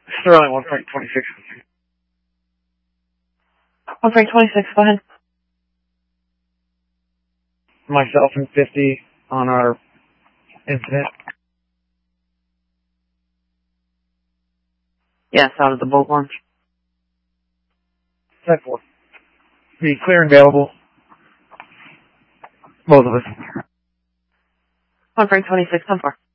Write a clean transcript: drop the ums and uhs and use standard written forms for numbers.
Sterling 1 Frank 26. 1 Frank 26, go ahead. Myself and 50 on our incident. Yes, out of the boat launch. 10-4. Be clear and available. Both of us. 1 Frank 26, 10-4.